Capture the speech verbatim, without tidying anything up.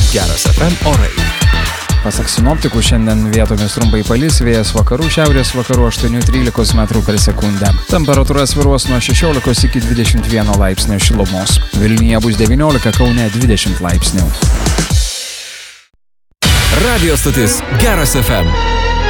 Geras F M orai. Pasak sinoptikų, šiandien vietomis trumpai palis, vėjas vakarų, šiaurės vakarų aštuoni trylika metrų per sekundę. Temperatūra svyruos nuo šešiolikos iki dvidešimt vieno laipsnio šilumos. Vilniuje bus devyniolika, Kaune dvidešimt laipsnių. Radio stotis Geras F M.